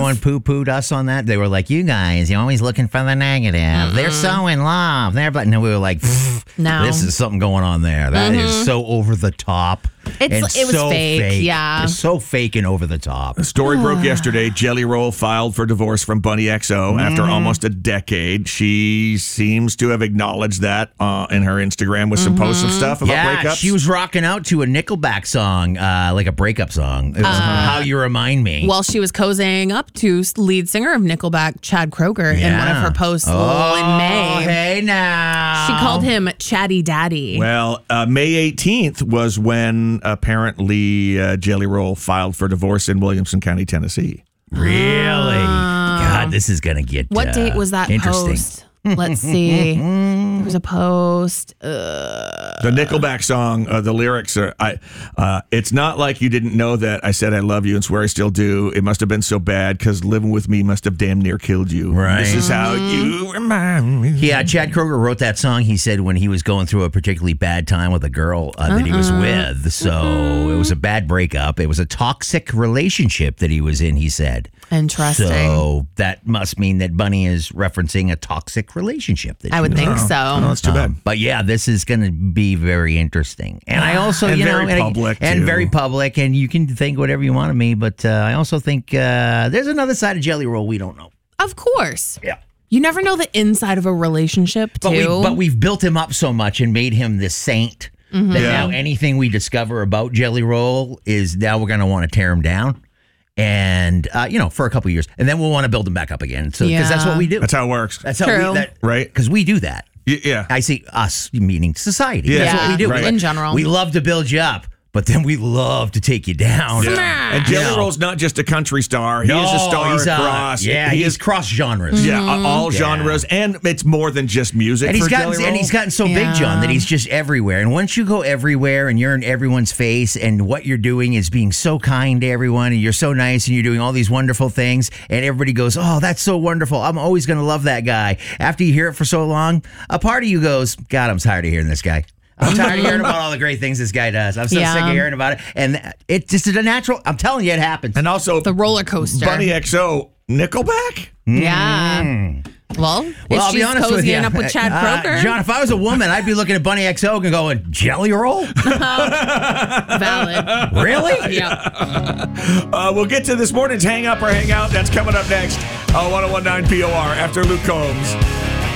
everyone poo-pooed us on that. They were like, you guys, you're always looking for the negative. They're so in love. And then we were like, no. This is something going on there. That is so over the top. It was so fake. Yeah. It's so fake and over the top. The story broke yesterday. Jelly Roll filed for divorce from Bunny XO after almost a decade. She seems to have acknowledged that in her Instagram with some posts of stuff about breakups. She was rocking out to a Nickelback song, like a breakup song. It was How You Remind Me. Well, she was cozying up to lead singer of Nickelback, Chad Kroeger, in one of her posts in May. Hey now. She called him Chatty Daddy. Well, May 18th was when apparently Jelly Roll filed for divorce in Williamson County, Tennessee. Really? God, this is going to get What date was that interesting. post? Let's see. There was a post. The Nickelback song, the lyrics are, it's not like you didn't know that I said I love you and swear I still do. It must have been so bad because living with me must have damn near killed you. Right. This is how you remind me. Yeah, Chad Kroeger wrote that song, he said, when he was going through a particularly bad time with a girl that he was with. So it was a bad breakup. It was a toxic relationship that he was in, he said. Interesting. So that must mean that Bunny is referencing a toxic relationship. That I would think so. Oh, that's too bad. But yeah, this is going to be very interesting. And I also, And you know, very public, and too. very public. And you can think whatever you want of me, but I also think there's another side of Jelly Roll we don't know. Of course. Yeah. You never know the inside of a relationship, too. But we've built him up so much and made him this saint that now anything we discover about Jelly Roll is now we're going to want to tear him down. And, for a couple of years. And then we'll want to build him back up again. So, because that's what we do. That's how it works. That's how True. Right. Because we do that. Yeah. I see us, meaning society. Yeah. That's what we do. Right. In general. We love to build you up, but then we love to take you down. Yeah. And Jelly Roll's not just a country star. He is a star across. He's cross genres. Yeah, all genres, and it's more than just music. And he's gotten so big, John, that he's just everywhere. And once you go everywhere and you're in everyone's face, and what you're doing is being so kind to everyone, and you're so nice, and you're doing all these wonderful things, and everybody goes, "Oh, that's so wonderful! I'm always going to love that guy." After you hear it for so long, a part of you goes, "God, I'm tired of hearing this guy." I'm tired of hearing about all the great things this guy does. I'm so sick of hearing about it. And it's just a natural, I'm telling you, it happens. And also, the roller coaster. Bunny XO, Nickelback? Yeah. Well, if I'll be she's honest with you. cozying up with Chad Kroeger. John, if I was a woman, I'd be looking at Bunny XO and going, Jelly Roll? Valid. Really? Yeah. We'll get to this morning's Hang Up or Hang Out. That's coming up next. 1019 POR after Luke Combs.